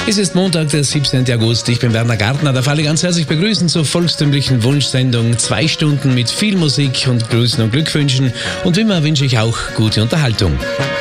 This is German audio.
Es ist Montag, der 17. August. Ich bin Werner Gartner. Darf alle ganz herzlich begrüßen zur volkstümlichen Wunschsendung. 2 Stunden mit viel Musik und Grüßen und Glückwünschen. Und wie immer wünsche ich auch gute Unterhaltung.